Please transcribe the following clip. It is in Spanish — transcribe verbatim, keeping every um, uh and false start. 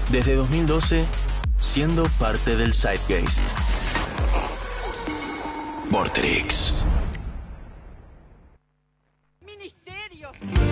Desde dos mil doce, siendo parte del Zeitgeist. Vorterix. Ministerios.